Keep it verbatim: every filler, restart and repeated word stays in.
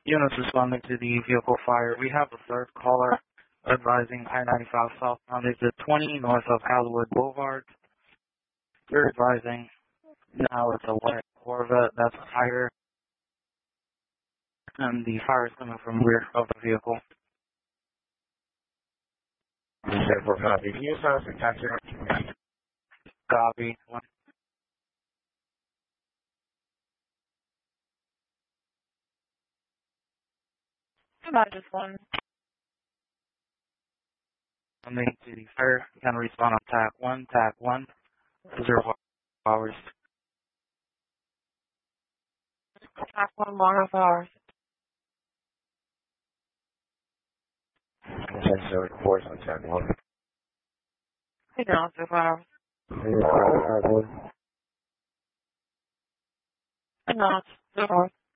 Units responding to the vehicle fire. We have a third caller advising I ninety-five southbound exit twenty north of Hollywood Boulevard. You're advising now it's a white Corvette that's higher, and the fire is coming from rear of the vehicle. Therefore, copy. Can you start the taxi? Copy. About just one. Coming to the fire, you can respond on TAC one, TAC one, zero hours. TAC one, one half hours. ten seven four on TAC one. Hey, down, zero hours. TAC one. Hey, down, zero hours.